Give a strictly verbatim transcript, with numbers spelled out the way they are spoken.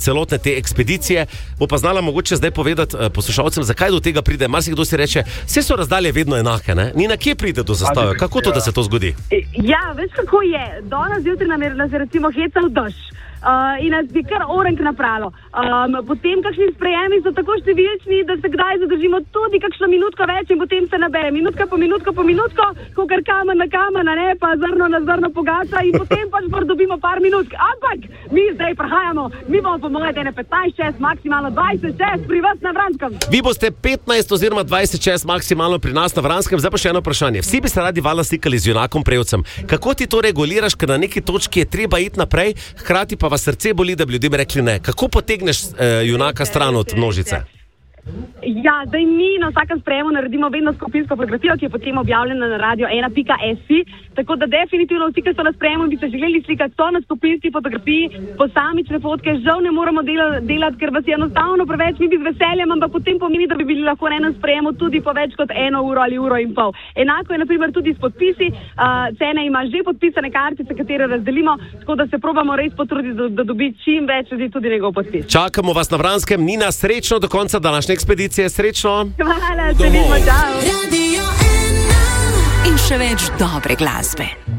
celotne te ekspedicije. Bo pa znala mogoče zdaj povedati uh, poslušalcem, zakaj do tega pride. Marsikdo si reče, vse so razdalje vedno enake, ne? Ni na kje pride do zastave. Kako to, da se to zgodi? Ja, veš kako je. Danes zjutraj nam je nas je recimo hecal dež. Uh, in nas bi kar orenk napravilo. Um, potem kakšni sprejemi so tako številčni, da se kdaj zadržimo tudi kakšno minutko več in potem se nabere minutka po minutko po minutko, kakor kamen na kamen, ne, pa zrno na zrno pogača in potem pač dobimo par minutk. Ampak mi zdaj prihajamo, mi bomo po moje dene petnajst šest, maksimalno dvajset šest pri vas na Vranskem. Vi boste petnajst oziroma dvajset šest maksimalno pri nas na Vranskem. Zdaj pa še eno vprašanje. Vsi bi se radi valjda slikali z junakom Prevcem. Kako ti to reguliraš, ker na neki točki je treba iti naprej, hkrati pa vas srce boli, da bi ljudem rekli ne? Kako potegneš eh, junaka stran od množice? Ja, zdaj mi na vsakem sprejemu naredimo vedno skupinsko fotografijo, ki je potem objavljena na radio ena pika si, tako da definitivno vsi, ki so na sprejemu, bi se želeli slikati, so na skupinski fotografiji, posamične fotke, žal ne moramo delati, delat, ker vas je enostavno preveč, mi bi z veseljem, ampak potem pomeni, da bi bili lahko na enem sprejemu tudi po več kot eno uro ali uro in pol. Enako je naprimer tudi s podpisi, uh, Cene ima že podpisane kartice, katere razdelimo, tako da se probamo res potruditi, da, da dobi čim več ljudi tudi njegov podpis. Čakamo vas na Vranskem, Nina, srečno do konca današnje ekspedicije, srečno. Hvala, se vidimo, čau. In še več dobre glasbe.